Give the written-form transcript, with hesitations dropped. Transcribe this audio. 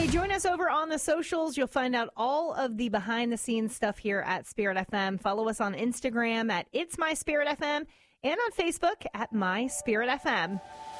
Hey, join us over on the socials. You'll find out all of the behind-the-scenes stuff here at Spirit FM. Follow us on Instagram at It's My Spirit FM and on Facebook at My Spirit FM.